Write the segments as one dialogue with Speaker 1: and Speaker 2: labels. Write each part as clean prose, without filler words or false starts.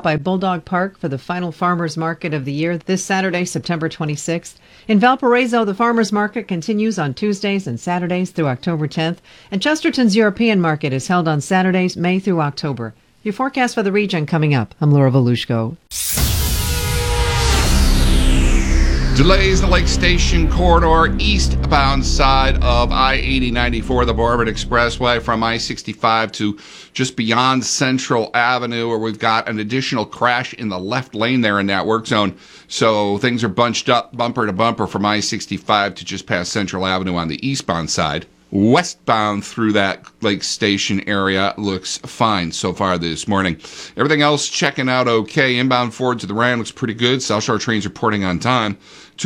Speaker 1: by Bulldog Park for the final farmers market of the year this Saturday, September 26th. In Valparaiso, the farmers market continues on Tuesdays and Saturdays through October 10th, and Chesterton's European market is held on Saturdays, May through October. Your forecast for the region coming up. I'm Laura Volushko.
Speaker 2: Delays in the Lake Station corridor, eastbound side of I-80-94, the Bourbon Expressway from I-65 to just beyond Central Avenue, where we've got an additional crash in the left lane there in that work zone. So things are bunched up bumper to bumper from I-65 to just past Central Avenue on the eastbound side. Westbound through that Lake Station area looks fine so far this morning. Everything else checking out okay. Inbound Ford to the Rand looks pretty good. South Shore trains reporting on time.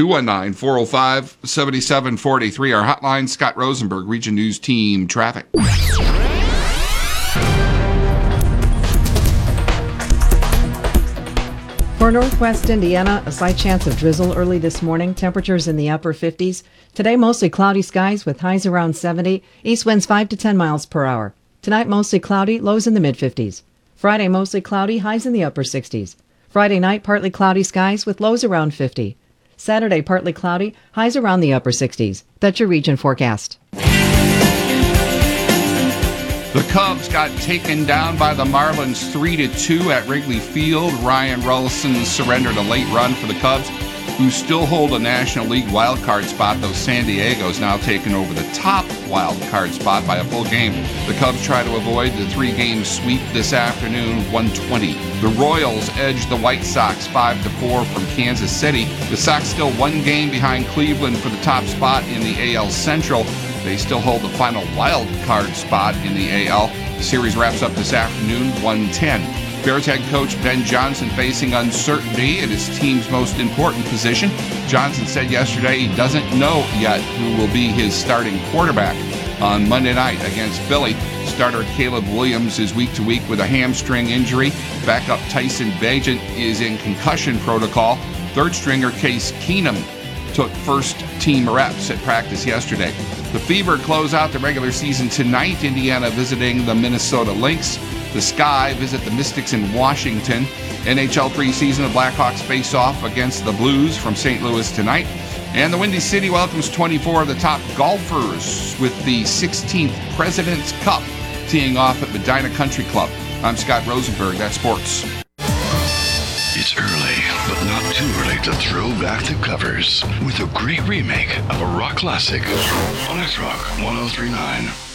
Speaker 2: 219-405-7743. Our hotline, Scott Rosenberg, Region News Team Traffic.
Speaker 1: For northwest Indiana, a slight chance of drizzle early this morning. Temperatures in the upper 50s. Today, mostly cloudy skies with highs around 70. East winds 5 to 10 miles per hour. Tonight, mostly cloudy, lows in the mid-50s. Friday, mostly cloudy, highs in the upper 60s. Friday night, partly cloudy skies with lows around 50. Saturday, partly cloudy, highs around the upper 60s. That's your region forecast.
Speaker 2: The Cubs got taken down by the Marlins 3-2 at Wrigley Field. Ryan Rolison surrendered a late run for the Cubs, who still hold a National League wildcard spot, though San Diego's now taken over the top wildcard spot by a full game. The Cubs try to avoid the 3-game sweep this afternoon, 120. The Royals edged the White Sox 5-4 from Kansas City. The Sox still one game behind Cleveland for the top spot in the AL Central. They still hold the final wild card spot in the AL. The series wraps up this afternoon, 1:10. Bears head coach Ben Johnson facing uncertainty at his team's most important position. Johnson said yesterday he doesn't know yet who will be his starting quarterback. On Monday night against Philly, starter Caleb Williams is week to week with a hamstring injury. Backup Tyson Bagent is in concussion protocol. Third stringer Case Keenum took first-team reps at practice yesterday. The Fever close out the regular season tonight. Indiana visiting the Minnesota Lynx. The Sky visit the Mystics in Washington. NHL preseason, the Blackhawks face off against the Blues from St. Louis tonight. And the Windy City welcomes 24 of the top golfers with the 16th President's Cup teeing off at Medina Country Club. I'm Scott Rosenberg. That's sports.
Speaker 3: It's early, but not too early to throw back the covers with a great remake of a rock classic on X Rock 103.9.